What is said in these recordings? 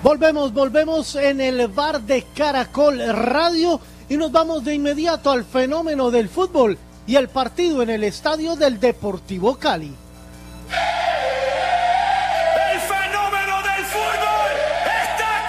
Volvemos en el bar de Caracol Radio y nos vamos de inmediato al fenómeno del fútbol y el partido en el estadio del Deportivo Cali. El fenómeno del fútbol está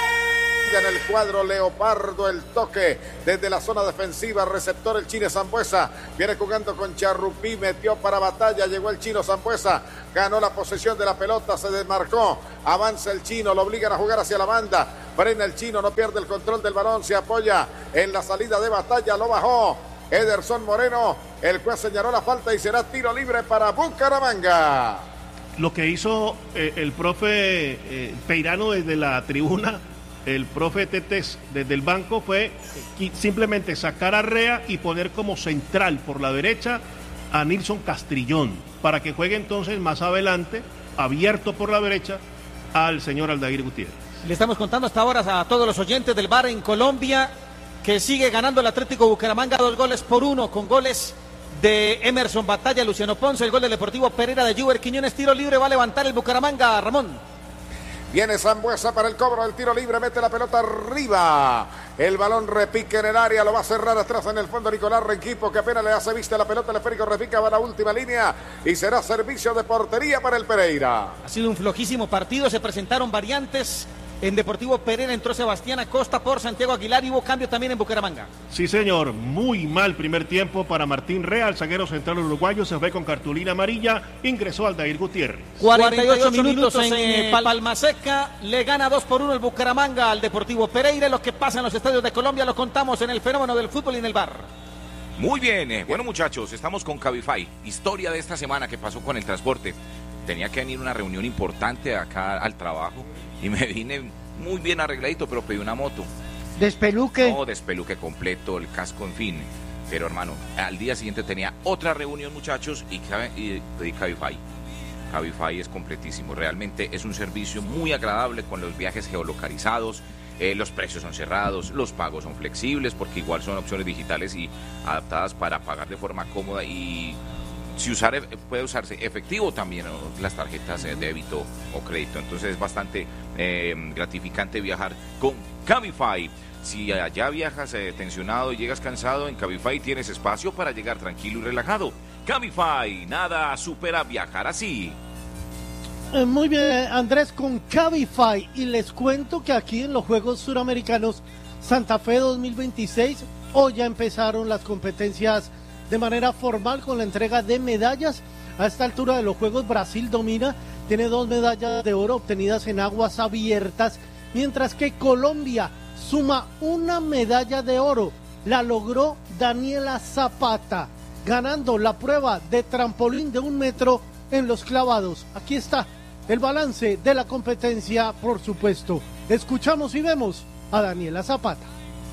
aquí. En el cuadro Leopardo, el toque desde la zona defensiva, receptor el Chino Sambueza, viene jugando con Charrupí, metió para Batalla, llegó el Chino Sambueza, ganó la posesión de la pelota, se desmarcó, avanza el Chino, lo obligan a jugar hacia la banda, frena el Chino, no pierde el control del balón, se apoya en la salida de Batalla, lo bajó Ederson Moreno, el juez señaló la falta y será tiro libre para Bucaramanga. Lo que hizo el profe Peirano desde la tribuna, el profe Tetés desde el banco, fue simplemente sacar a Rea y poner como central por la derecha a Nilson Castrillón, para que juegue entonces más adelante, abierto por la derecha, al señor Aldair Gutiérrez. Le estamos contando hasta ahora a todos los oyentes del bar en Colombia que sigue ganando el Atlético Bucaramanga 2-1 con goles de Emerson Batalla, Luciano Ponce, el gol del Deportivo Pereira de Juber Quiñones, tiro libre, va a levantar el Bucaramanga, Ramón. Viene Sambueza para el cobro del tiro libre, mete la pelota arriba. El balón repique en el área, lo va a cerrar atrás en el fondo Nicolás Renquipo, que apenas le hace vista la pelota, el esférico repica, va a la última línea y será servicio de portería para el Pereira. Ha sido un flojísimo partido, se presentaron variantes. En Deportivo Pereira entró Sebastián Acosta por Santiago Aguilar y hubo cambio también en Bucaramanga. Sí, señor, muy mal primer tiempo para Martín Rea, el zaguero central uruguayo, se fue con cartulina amarilla, ingresó Aldair Gutiérrez. 48 minutos en Palma Seca, le gana 2-1 el Bucaramanga al Deportivo Pereira. Lo que pasa en los estadios de Colombia lo contamos en el fenómeno del fútbol y en el bar. Muy bien, bueno muchachos, estamos con Cabify, historia de esta semana que pasó con el transporte. Tenía que venir una reunión importante acá al trabajo y me vine muy bien arregladito, pero pedí una moto. ¿Despeluque? No, despeluque completo, el casco, en fin. Pero hermano, al día siguiente tenía otra reunión, muchachos, y pedí Cabify. Cabify es completísimo, realmente es un servicio muy agradable con los viajes geolocalizados. Los precios son cerrados, los pagos son flexibles porque igual son opciones digitales y adaptadas para pagar de forma cómoda y si puede usarse efectivo también, o las tarjetas de débito o crédito. Entonces es bastante gratificante viajar con Cabify. Si allá viajas tensionado y llegas cansado, en Cabify tienes espacio para llegar tranquilo y relajado. Cabify, nada supera viajar así. Muy bien, Andrés, con Cabify. Y les cuento que aquí en los Juegos Suramericanos Santa Fe 2026, hoy ya empezaron las competencias de manera formal con la entrega de medallas. A esta altura de los Juegos Brasil domina, tiene 2 medallas de oro obtenidas en aguas abiertas, mientras que Colombia suma 1 medalla de oro. La logró Daniela Zapata, ganando la prueba de trampolín de 1 metro en los clavados. Aquí está el balance de la competencia, por supuesto. Escuchamos y vemos a Daniela Zapata.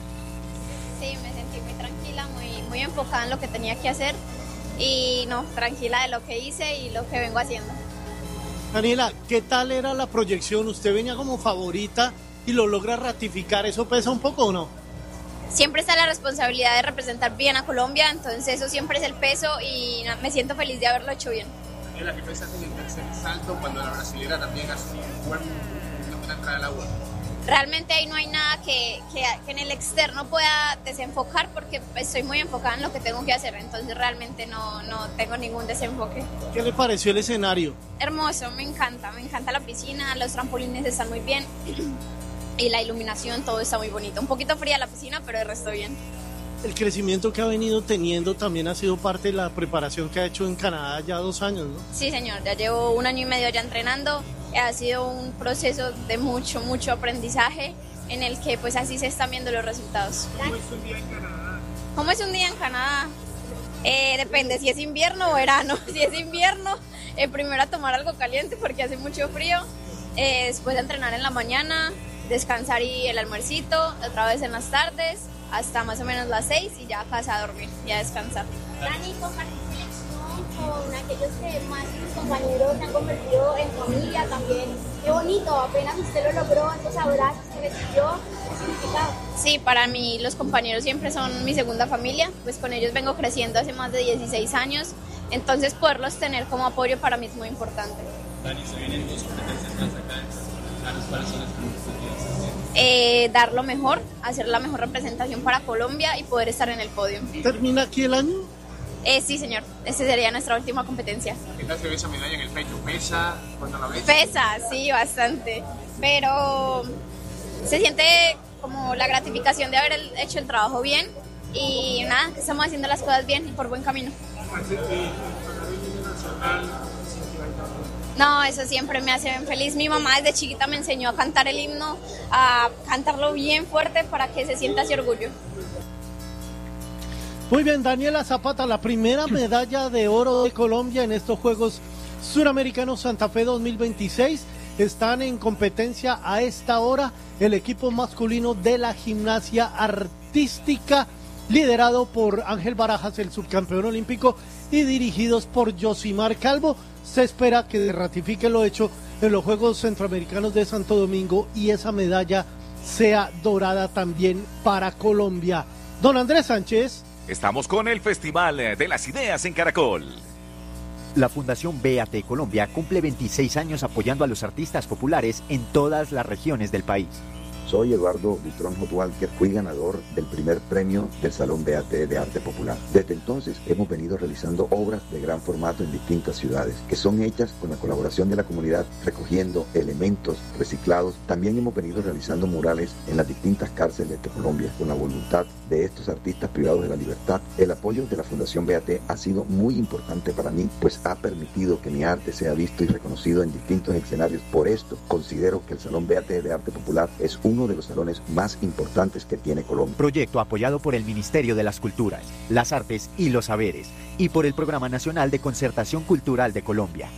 Sí, me sentí muy tranquila, muy enfocada en lo que tenía que hacer y no, tranquila de lo que hice y lo que vengo haciendo. Daniela, ¿qué tal era la proyección? Usted venía como favorita y lo logra ratificar, ¿eso pesa un poco o no? Siempre está la responsabilidad de representar bien a Colombia, entonces eso siempre es el peso y me siento feliz de haberlo hecho bien. Daniela, ¿qué pensaste en el tercer salto cuando la brasilera también hace un cuerpo, una buena entrada al agua? Realmente ahí no hay nada que en el externo pueda desenfocar porque estoy muy enfocada en lo que tengo que hacer, entonces realmente no tengo ningún desenfoque. ¿Qué le pareció el escenario? Hermoso, me encanta la piscina, los trampolines están muy bien y la iluminación, todo está muy bonito. Un poquito fría la piscina, pero el resto bien. El crecimiento que ha venido teniendo también ha sido parte de la preparación que ha hecho en Canadá ya 2 años, ¿no? Sí, señor, ya llevo 1 año y medio ya entrenando. Ha sido un proceso de mucho aprendizaje en el que pues así se están viendo los resultados. ¿Cómo es un día en Canadá? ¿Cómo es un día en Canadá? Depende si es invierno o verano. Si es invierno, primero a tomar algo caliente porque hace mucho frío. Después de entrenar en la mañana, descansar y el almuercito, otra vez en las tardes, hasta más o menos las 6 y ya a casa a dormir y a descansar. Dani, compartir selección con aquellos que más sus compañeros se han convertido en familia también. Qué bonito, apenas usted lo logró, esos abrazos que recibió, ¿qué significado? Sí, para mí los compañeros siempre son mi segunda familia, pues con ellos vengo creciendo hace más de 16 años, entonces poderlos tener como apoyo para mí es muy importante. Dani, se vienen 2 competencias más acá, ¿cuáles son las dar lo mejor, hacer la mejor representación para Colombia y poder estar en el podio. ¿Termina aquí el año? Sí, señor. Esta sería nuestra última competencia. ¿Qué tal se ve esa medalla en el pecho? ¿Pesa cuando la ves? Pesa, sí, bastante. Pero se siente como la gratificación de haber hecho el trabajo bien y nada, que estamos haciendo las cosas bien y por buen camino. No, eso siempre me hace bien feliz. Mi mamá desde chiquita me enseñó a cantar el himno, a cantarlo bien fuerte para que se sienta ese orgullo. Muy bien, Daniela Zapata, la primera medalla de oro de Colombia en estos Juegos Suramericanos Santa Fe 2026. Están en competencia a esta hora el equipo masculino de la gimnasia artística, liderado por Ángel Barajas, el subcampeón olímpico, y dirigidos por Yosimar Calvo. Se espera que ratifique lo hecho en los Juegos Centroamericanos de Santo Domingo y esa medalla sea dorada también para Colombia. Don Andrés Sánchez. Estamos con el Festival de las Ideas en Caracol. La Fundación BAT Colombia cumple 26 años apoyando a los artistas populares en todas las regiones del país. Soy Eduardo Buitrón Hotwalker, fui ganador del primer premio del Salón BAT de Arte Popular. Desde entonces hemos venido realizando obras de gran formato en distintas ciudades, que son hechas con la colaboración de la comunidad, recogiendo elementos reciclados. También hemos venido realizando murales en las distintas cárceles de Colombia, con la voluntad de estos artistas privados de la libertad. El apoyo de la Fundación BAT ha sido muy importante para mí, pues ha permitido que mi arte sea visto y reconocido en distintos escenarios. Por esto, considero que el Salón BAT de Arte Popular es uno de los salones más importantes que tiene Colombia. Proyecto apoyado por el Ministerio de las Culturas, las Artes y los Saberes y por el Programa Nacional de Concertación Cultural de Colombia.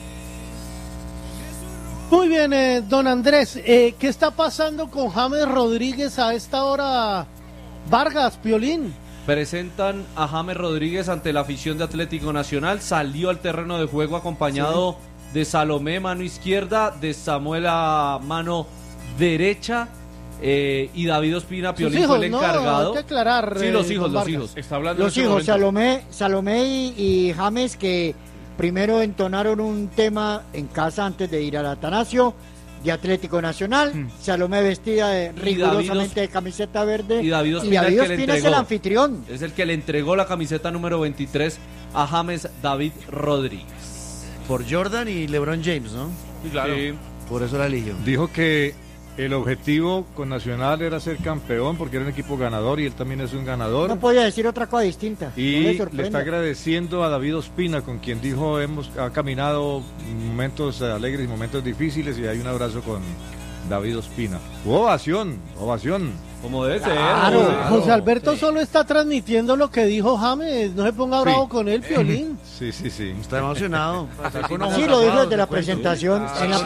Muy bien, don Andrés, ¿qué está pasando con James Rodríguez a esta hora? Vargas, Piolín. Presentan a James Rodríguez ante la afición de Atlético Nacional, salió al terreno de juego acompañado de Salomé, mano izquierda, de Samuela, mano derecha, y David Ospina, Piolín, fue el encargado. Hay que aclarar, sí, los hijos. Está hablando los hijos, Salomé y James, que primero entonaron un tema en casa antes de ir al Atanasio de Atlético Nacional. Salomé vestida rigurosamente de camiseta verde. Y David Ospina, es el anfitrión. Es el que le entregó la camiseta número 23 a James David Rodríguez. Por Jordan y LeBron James, ¿no? Sí, claro. Sí. Por eso la eligió. Dijo que el objetivo con Nacional era ser campeón porque era un equipo ganador y él también es un ganador. No podía decir otra cosa distinta. Y le está agradeciendo a David Ospina, con quien dijo ha caminado momentos alegres y momentos difíciles, y hay un abrazo con David Ospina. Ovación. Como debe ser. Claro, José Alberto solo está transmitiendo lo que dijo James, no se ponga bravo con él, Piolín. Sí. Está emocionado. Sí, lo dijo desde la presentación.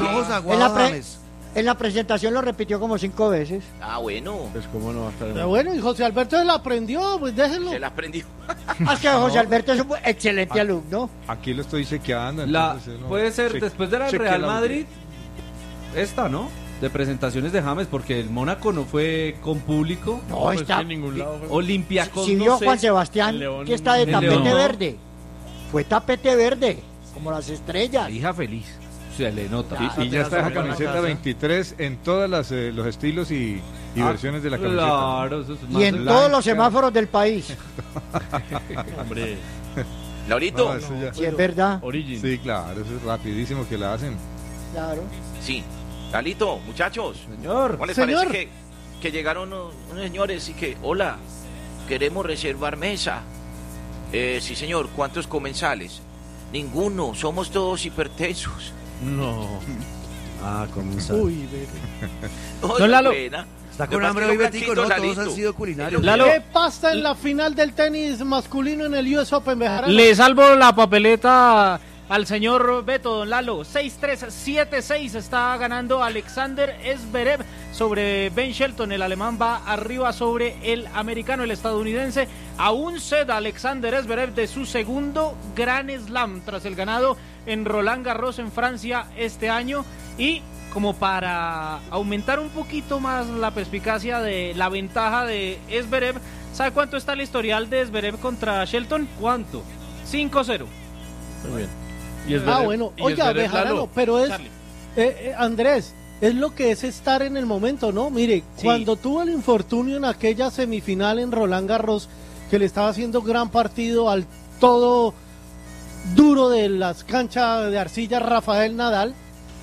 En la presentación lo repitió como 5 veces. Bueno. Pues cómo no va a estar. Bueno, y José Alberto se la aprendió, pues déjenlo. Se la aprendió. Es que José Alberto es un excelente alumno. Aquí lo estoy chequeando. Puede ser después de la Real Madrid, ¿no? De presentaciones de James, porque el Mónaco no fue con público. No, está en ningún lado. Olympiacos, si vio Juan Sebastián, que está de tapete verde. Fue tapete verde, como las estrellas. Hija feliz. Se le nota. Y ya está esa camiseta 23 en todos los estilos y versiones de la camiseta. Claro, eso es y en todos los semáforos del país. Hombre. Laurito. Sí, es verdad. Origin. Sí, claro, eso es rapidísimo que la hacen. Claro. Sí. Lalito, muchachos. Señor. ¿Cómo les parece que llegaron unos señores y que, hola, queremos reservar mesa? Sí, señor. ¿Cuántos comensales? Ninguno. Somos todos hipertensos. No. Comenzar. Uy, Don Lalo. Está con hambre hoy, Betico, no, todos han sido culinarios. ¿Qué pasa en la final del tenis masculino en el US Open, Bejarano? Le salvo la papeleta al señor Beto, don Lalo. 6-3, 7-6 está ganando Alexander Zverev sobre Ben Shelton. El alemán va arriba sobre el americano, el estadounidense. A un set Alexander Zverev de su segundo Grand Slam tras el ganado en Roland Garros en Francia este año. Y como para aumentar un poquito más la perspicacia de la ventaja de Zverev, ¿sabe cuánto está el historial de Zverev contra Shelton? ¿Cuánto? 5-0. Muy bien. Bueno, oiga, Bejarano, pero es Andrés, es lo que es estar en el momento, ¿no? Mire, sí. Cuando tuvo el infortunio en aquella semifinal en Roland Garros, que le estaba haciendo gran partido al todo duro de las canchas de arcilla Rafael Nadal,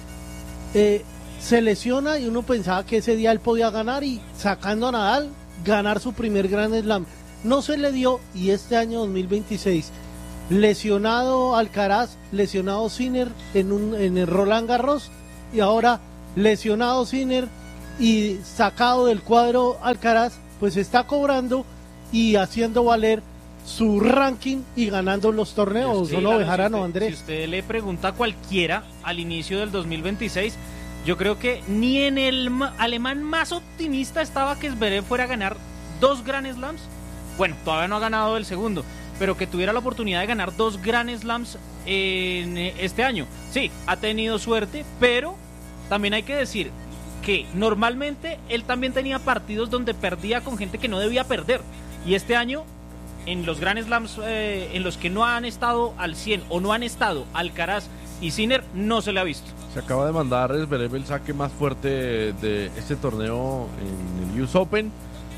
se lesiona y uno pensaba que ese día él podía ganar y sacando a Nadal, ganar su primer Grand Slam. No se le dio y este año 2026, lesionado Alcaraz, lesionado Sinner en el Roland Garros y ahora lesionado Sinner y sacado del cuadro Alcaraz, pues está cobrando y haciendo valer su ranking y ganando los torneos, ¿o no, Bejarano, Andrés? Si usted le pregunta a cualquiera al inicio del 2026, yo creo que ni en el alemán más optimista estaba que Zverev fuera a ganar 2 Grand Slams. Bueno, todavía no ha ganado el segundo, pero que tuviera la oportunidad de ganar 2 Grand Slams en este año. Sí, ha tenido suerte, pero también hay que decir que normalmente él también tenía partidos donde perdía con gente que no debía perder. Y este año, en los Grand Slams en los que no han estado al 100 o no han estado Alcaraz y Sinner, no se le ha visto. Se acaba de mandar Zverev el saque más fuerte de este torneo en el US Open,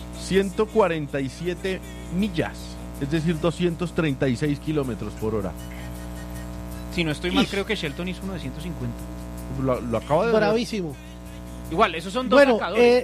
147 millas, es decir, 236 kilómetros por hora. Si no estoy mal, creo que Shelton hizo uno de 150. Lo acaba de... Bravísimo. Igual, esos son 2 sacadores.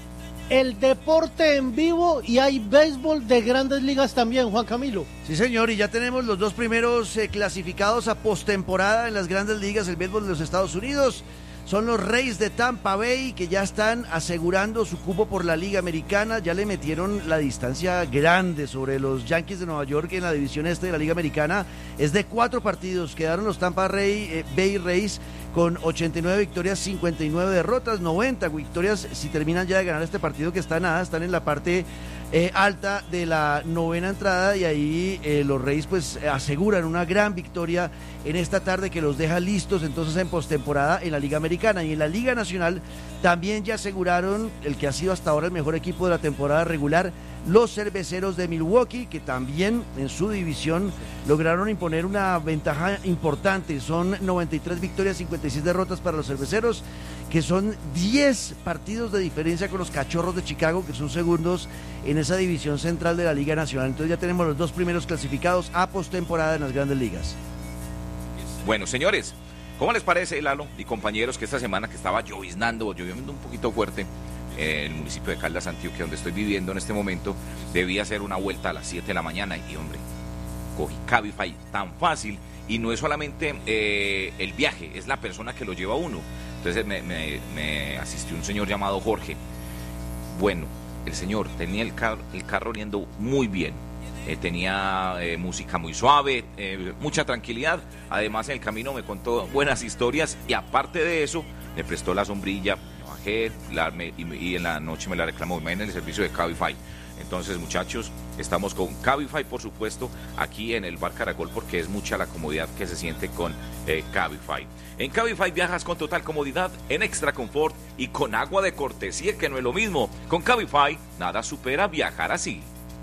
El deporte en vivo y hay béisbol de grandes ligas también, Juan Camilo. Sí, señor, y ya tenemos los 2 primeros clasificados a postemporada en las grandes ligas, el béisbol de los Estados Unidos. Son los Rays de Tampa Bay, que ya están asegurando su cupo por la Liga Americana. Ya le metieron la distancia grande sobre los Yankees de Nueva York en la división este de la Liga Americana. Es de 4 partidos. Quedaron los Tampa Bay Rays con 89 victorias, 59 derrotas, 90 victorias si terminan ya de ganar este partido, que está nada, están en la parte alta de la 9ª entrada, y ahí los Rays pues aseguran una gran victoria en esta tarde que los deja listos entonces en postemporada en la Liga Americana. Y en la Liga Nacional también ya aseguraron el que ha sido hasta ahora el mejor equipo de la temporada regular, los Cerveceros de Milwaukee, que también en su división lograron imponer una ventaja importante. Son 93 victorias, 56 derrotas para los Cerveceros, que son 10 partidos de diferencia con los Cachorros de Chicago, que son segundos en esa división central de la Liga Nacional. Entonces ya tenemos los 2 primeros clasificados a postemporada en las grandes ligas. Bueno, señores, ¿cómo les parece, Lalo y compañeros, que esta semana que estaba lloviznando un poquito fuerte en el municipio de Caldas, Antioquia, donde estoy viviendo en este momento, debía hacer una vuelta a las 7 de la mañana y, hombre, cogí Cabify tan fácil, y no es solamente el viaje, es la persona que lo lleva a uno. Entonces me asistió un señor llamado Jorge. Bueno, el señor tenía el carro oliendo muy bien, tenía música muy suave, mucha tranquilidad. Además, en el camino me contó buenas historias y aparte de eso me prestó la sombrilla, me bajé y en la noche me la reclamó en el servicio de Cabify. Entonces, muchachos, estamos con Cabify, por supuesto, aquí en el Bar Caracol, porque es mucha la comodidad que se siente con Cabify. En Cabify viajas con total comodidad, en extra confort y con agua de cortesía, que no es lo mismo. Con Cabify, nada supera viajar así.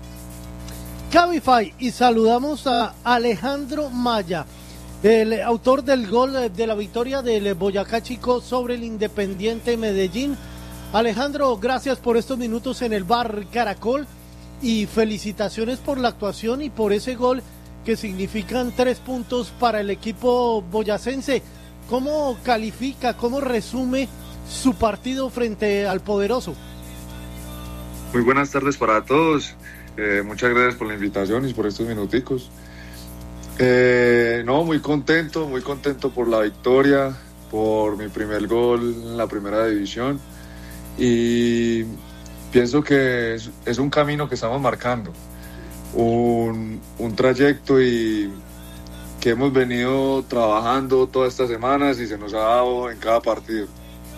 Cabify, y saludamos a Alejandro Maya, el autor del gol de la victoria del Boyacá Chico sobre el Independiente Medellín. Alejandro, gracias por estos minutos en el Bar Caracol y felicitaciones por la actuación y por ese gol que significan 3 puntos para el equipo boyacense. ¿Cómo califica, cómo resume su partido frente al Poderoso? Muy buenas tardes para todos. Muchas gracias por la invitación y por estos minuticos. Muy contento por la victoria, por mi primer gol en la primera división, y pienso que es un camino que estamos marcando, un trayecto y que hemos venido trabajando todas estas semanas y se nos ha dado en cada partido.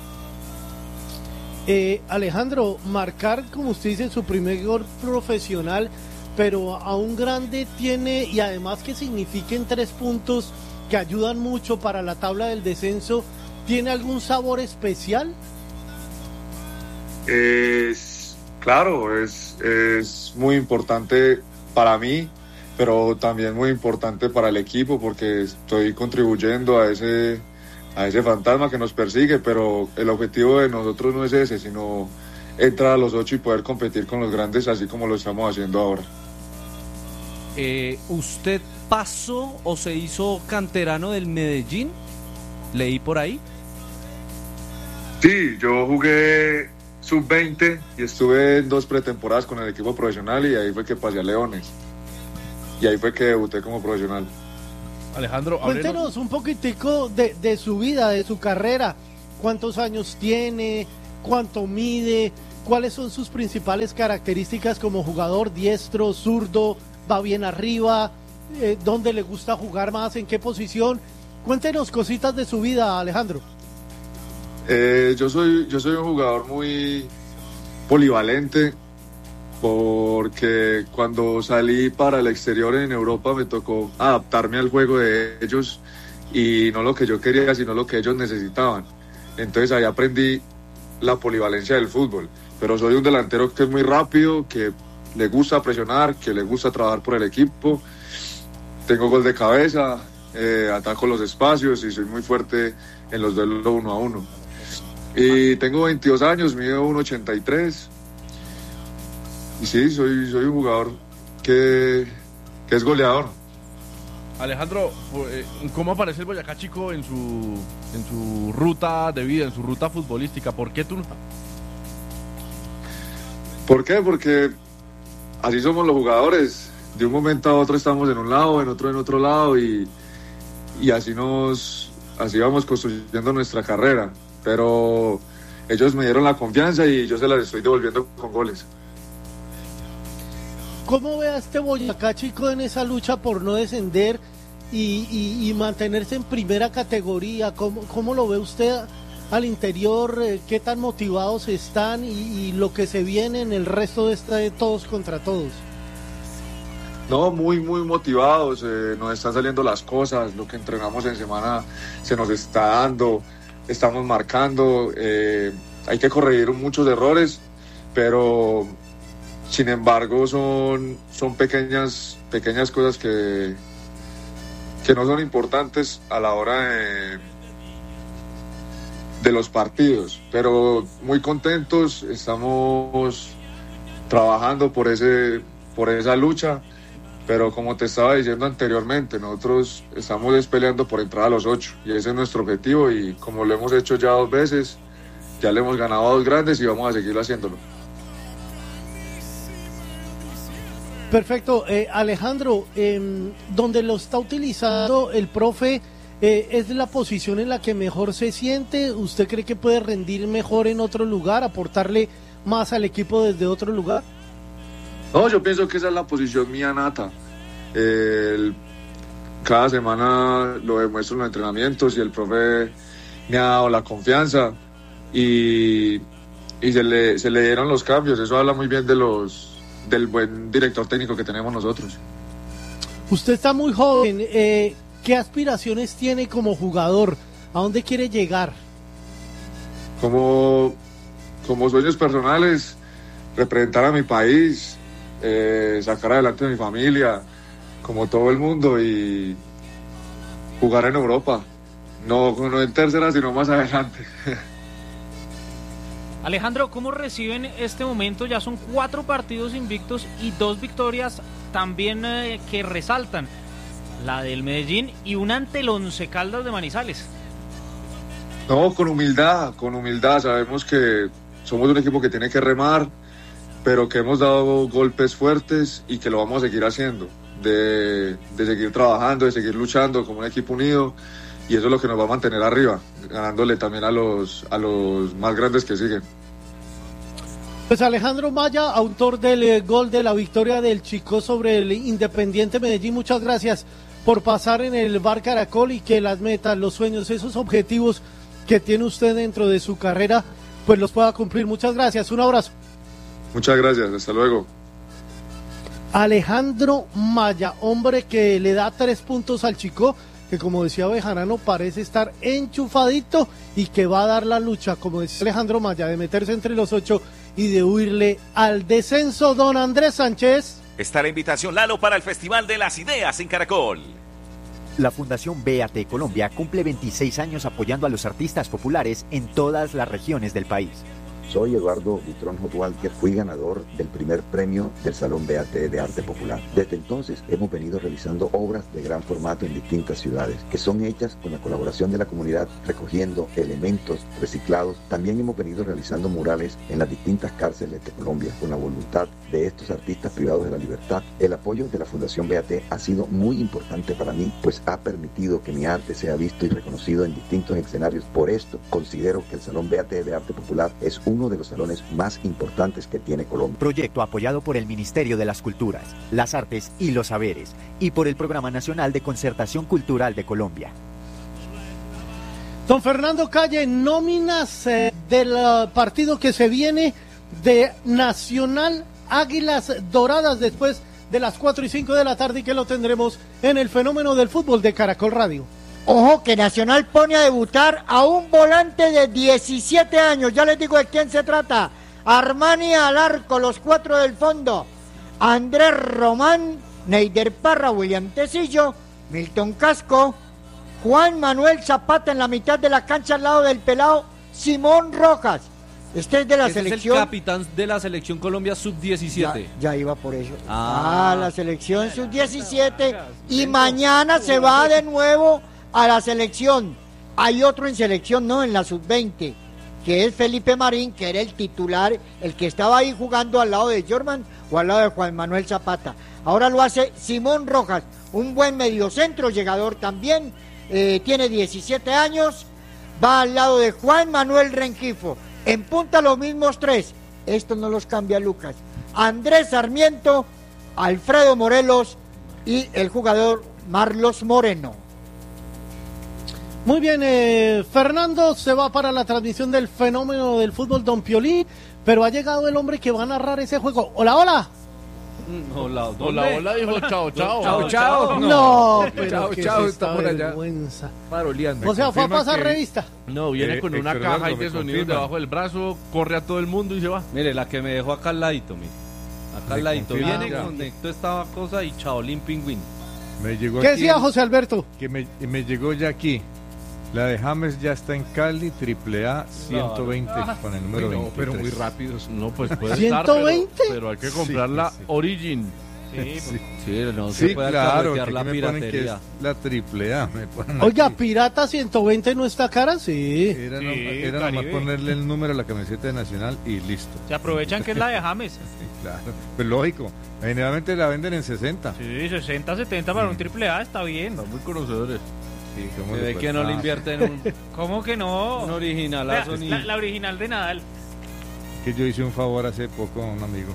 Alejandro, marcar, como usted dice, su primer gol profesional, pero a un grande tiene, y además que signifiquen 3 puntos que ayudan mucho para la tabla del descenso, ¿tiene algún sabor especial? Claro, es muy importante para mí, pero también muy importante para el equipo, porque estoy contribuyendo a ese ese fantasma que nos persigue, pero el objetivo de nosotros no es ese, sino entrar a los 8 y poder competir con los grandes, así como lo estamos haciendo ahora. ¿Usted pasó o se hizo canterano del Medellín? Leí por ahí. Sí, yo jugué sub-20 y estuve en 2 pretemporadas con el equipo profesional y ahí fue que pasé a Leones. Y ahí fue que debuté como profesional. Alejandro, cuéntenos un poquitico de su vida, de su carrera. ¿Cuántos años tiene? ¿Cuánto mide? ¿Cuáles son sus principales características como jugador? ¿Diestro, zurdo? ¿Va bien arriba? ¿Dónde le gusta jugar más? ¿En qué posición? Cuéntenos cositas de su vida, Alejandro. Yo soy un jugador muy polivalente, porque cuando salí para el exterior en Europa me tocó adaptarme al juego de ellos y no lo que yo quería, sino lo que ellos necesitaban. Entonces ahí aprendí la polivalencia del fútbol, pero soy un delantero que es muy rápido, que le gusta presionar, que le gusta trabajar por el equipo, tengo gol de cabeza, ataco los espacios y soy muy fuerte en los duelos 1 a 1. Y tengo 22 años, mido 1.83. Y sí, soy un jugador que es goleador. Alejandro, ¿cómo aparece el Boyacá Chico en su ruta de vida, en su ruta futbolística? ¿Por qué Tunja? ¿Por qué? Porque así somos los jugadores. De un momento a otro estamos en un lado, en otro lado y así vamos construyendo nuestra carrera. Pero ellos me dieron la confianza y yo se las estoy devolviendo con goles. ¿Cómo ve a este Boyacá Chico en esa lucha por no descender y mantenerse en primera categoría? ¿Cómo lo ve usted al interior? ¿Qué tan motivados están y lo que se viene en el resto de todos contra todos? No, muy motivados, nos están saliendo las cosas, lo que entrenamos en semana se nos está dando, estamos marcando, hay que corregir muchos errores, pero sin embargo son pequeñas cosas que no son importantes a la hora de los partidos, pero muy contentos, estamos trabajando por esa lucha, pero como te estaba diciendo anteriormente, nosotros estamos peleando por entrar a los 8 y ese es nuestro objetivo y como lo hemos hecho ya 2 veces, ya le hemos ganado a 2 grandes y vamos a seguir haciéndolo. Perfecto, Alejandro, donde lo está utilizando el profe, ¿es la posición en la que mejor se siente? ¿Usted cree que puede rendir mejor en otro lugar, aportarle más al equipo desde otro lugar? No, yo pienso que esa es la posición mía nata. Cada semana lo demuestro en los entrenamientos y el profe me ha dado la confianza y se le dieron los cambios. Eso habla muy bien del buen director técnico que tenemos nosotros. Usted está muy joven, ¿qué aspiraciones tiene como jugador? ¿A dónde quiere llegar? Como sueños personales, representar a mi país, sacar adelante a mi familia, como todo el mundo, y jugar en Europa, no en tercera, sino más adelante. Alejandro, ¿cómo reciben este momento? Ya son 4 partidos invictos y 2 victorias también que resaltan, la del Medellín y una ante el Once Caldas de Manizales. No, con humildad, sabemos que somos un equipo que tiene que remar, pero que hemos dado golpes fuertes y que lo vamos a seguir haciendo, de seguir trabajando, de seguir luchando como un equipo unido, y eso es lo que nos va a mantener arriba, ganándole también a los más grandes que siguen. Pues Alejandro Maya, autor del gol de la victoria del Chico sobre el Independiente Medellín, muchas gracias por pasar en el Bar Caracol y que las metas, los sueños, esos objetivos que tiene usted dentro de su carrera, pues los pueda cumplir. Muchas gracias, un abrazo. Muchas gracias, hasta luego. Alejandro Maya, hombre que le da 3 puntos al Chico, que como decía Bejarano parece estar enchufadito y que va a dar la lucha, como decía Alejandro Maya, de meterse entre los 8 y de huirle al descenso. Don Andrés Sánchez. Está la invitación, Lalo, para el Festival de las Ideas en Caracol. La Fundación BAT Colombia cumple 26 años apoyando a los artistas populares en todas las regiones del país. Soy Eduardo Buitrón Walker, fui ganador del primer premio del Salón BAT de Arte Popular. Desde entonces hemos venido realizando obras de gran formato en distintas ciudades, que son hechas con la colaboración de la comunidad, recogiendo elementos reciclados. También hemos venido realizando murales en las distintas cárceles de Colombia, con la voluntad de estos artistas privados de la libertad. El apoyo de la Fundación BAT ha sido muy importante para mí, pues ha permitido que mi arte sea visto y reconocido en distintos escenarios. Por esto, considero que el Salón BAT de Arte Popular es uno de los salones más importantes que tiene Colombia. Proyecto apoyado por el Ministerio de las Culturas, las Artes y los Saberes y por el Programa Nacional de Concertación Cultural de Colombia. Don Fernando Calle, nóminas del partido que se viene de Nacional Águilas Doradas después de las 4 y 5 de la tarde y que lo tendremos en el Fenómeno del Fútbol de Caracol Radio. Ojo que Nacional pone a debutar a un volante de 17 años. Ya les digo de quién se trata. Armani al arco, los 4 del fondo. Andrés Román, Neider Parra, William Tecillo, Milton Casco, Juan Manuel Zapata en la mitad de la cancha al lado del pelado Simón Rojas. Este es de la selección. Es el capitán de la selección Colombia sub-17. Ya iba por eso. La selección sub-17. Y mañana se va de nuevo a la selección. Hay otro en selección, no, en la sub-20, que es Felipe Marín, que era el titular, el que estaba ahí jugando al lado de Jorman o al lado de Juan Manuel Zapata. Ahora lo hace Simón Rojas, un buen mediocentro, llegador también, tiene 17 años, va al lado de Juan Manuel Rengifo. En punta los mismos 3, esto no los cambia Lucas. Andrés Sarmiento, Alfredo Morelos y el jugador Marlos Moreno. Muy bien, Fernando se va para la transmisión del Fenómeno del Fútbol, Don Piolín, pero ha llegado el hombre que va a narrar ese juego. Hola, hola. Hola, hola, dijo chao, chao. Chao, chao. No, pero chao, está por allá. Vergüenza. Paroleando. O sea, fue a pasar revista. No, viene con una caja de sonidos debajo del brazo, corre a todo el mundo y se va. Mire, la que me dejó acá al ladito, mire. Acá al ladito. Viene, conectó esta cosa y chaolín pingüín. ¿Qué decía José Alberto? Que me llegó ya aquí. La de James ya está en Cali, AAA 120 con el número 20. Pero muy rápido. No, pues puede 120. estar, pero hay que comprar la Origin. Sí, claro, que la piratería. Que es la AAA. Oiga, Pirata 120 no está cara, sí. Era nomás ponerle el número a la camiseta de Nacional y listo. Se aprovechan que es la de James. Sí, claro. Pues lógico. Generalmente la venden en 60. Sí, 60, 70 para un AAA está bien. Están muy conocedores. Sí, ¿de que no le invierten un... ¿Cómo que no? Un originalazo. La original de Nadal. Que yo hice un favor hace poco a un amigo.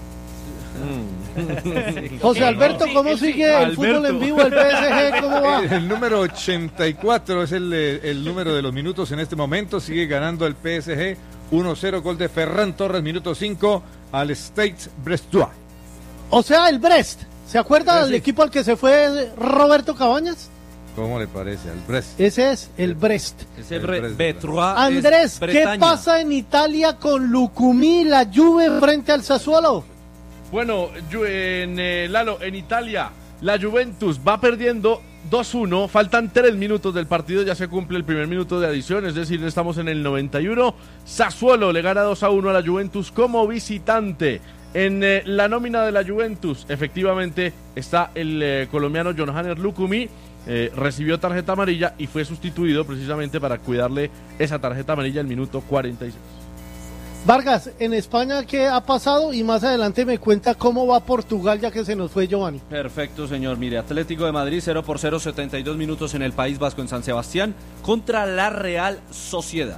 José Alberto, ¿cómo sigue el fútbol en vivo, el PSG? ¿Cómo va? El número 84 es el número de los minutos en este momento. Sigue ganando el PSG 1-0, gol de Ferran Torres, minuto 5 al Stade Brestois. O sea, el Brest. ¿Se acuerda del equipo al que se fue Roberto Cabañas? ¿Cómo le parece? Al Brest. Ese es el Brest. Ese Brestois. Andrés, ¿qué pasa en Italia con Lucumí, la Juve frente al Sassuolo? Bueno, Lalo, en Italia, la Juventus va perdiendo 2-1. Faltan 3 minutos del partido, ya se cumple el primer minuto de adición, es decir, estamos en el 91. Sassuolo le gana 2-1 a la Juventus como visitante. En la nómina de la Juventus, efectivamente, está el colombiano Johannes Lucumí. Recibió tarjeta amarilla y fue sustituido precisamente para cuidarle esa tarjeta amarilla el minuto 46. Vargas, en España, ¿qué ha pasado? Y más adelante me cuenta cómo va Portugal, ya que se nos fue Giovanni. Perfecto, señor. Mire, Atlético de Madrid 0-0, 72 minutos en el País Vasco en San Sebastián contra la Real Sociedad.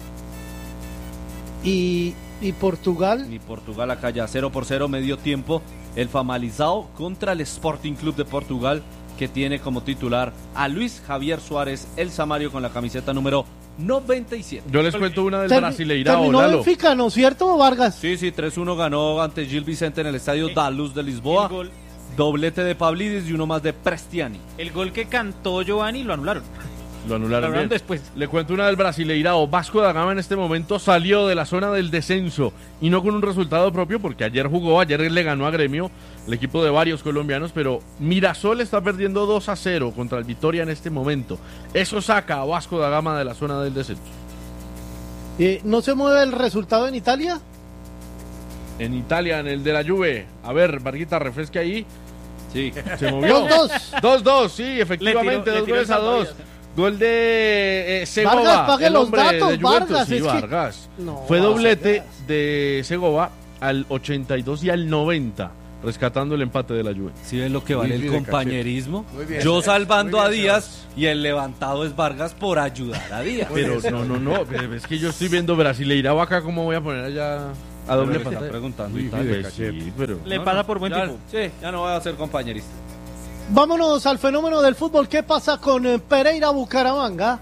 ¿Y Portugal? Y Portugal acá ya 0-0, medio tiempo. El Famalicão contra el Sporting Club de Portugal, que tiene como titular a Luis Javier Suárez, el Samario, con la camiseta número 97. Yo les cuento una del Brasileirao. Terminó Benfica, ¿no es cierto, Vargas? Sí, 3-1 ganó ante Gil Vicente en el estadio da Luz de Lisboa. Doblete de Pavlidis y uno más de Prestiani. El gol que cantó Giovanni lo anularon. Lo anularon bien. después. Le cuento una del Brasileirao. Vasco da Gama en este momento salió de la zona del descenso y no con un resultado propio porque ayer le ganó a Gremio, el equipo de varios colombianos, pero Mirasol está perdiendo 2-0 contra el Vitória en este momento. Eso saca a Vasco da Gama de la zona del descenso. ¿No se mueve el resultado en Italia? En Italia, en el de la Juve. A ver, Varguita, refresque ahí. Sí. Se movió. 2-2. 2-2, sí, efectivamente, Le 2 tiró goles a 2. Gol de Segovia. Vargas, pague el los hombre datos, de Juventus. Vargas, Sí, es que- Vargas. No, Fue doblete Vargas. de Segovia al 82 y al 90, rescatando el empate de la Juve. ¿Sí ven lo que vale el Muy bien, compañerismo? Muy bien. Yo salvando Muy a bien, Díaz y el levantado es Vargas por ayudar a Díaz. Pero no, es que yo estoy viendo Brasileirao acá, ¿cómo voy a poner allá a doble Pero le está pantalla? preguntando Uy, y tal. pues sí, pero... Le pasa por buen ya, tipo. Sí, ya no voy a ser compañerista. Vámonos al fenómeno del fútbol. ¿Qué pasa con Pereira Bucaramanga?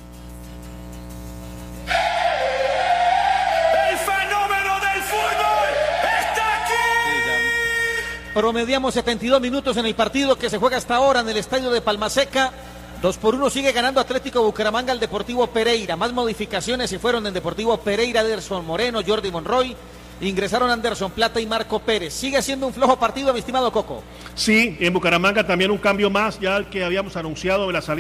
El fenómeno del fútbol está aquí. Promediamos 72 minutos en el partido que se juega hasta ahora en el estadio de Palmaseca. 2-1 sigue ganando Atlético Bucaramanga al Deportivo Pereira. Más modificaciones se fueron en Deportivo Pereira, Anderson Moreno, Jordi Monroy. Ingresaron Anderson Plata y Marco Pérez. Sigue siendo un flojo partido, mi estimado Coco. Sí, en Bucaramanga también un cambio más, ya el que habíamos anunciado de la salida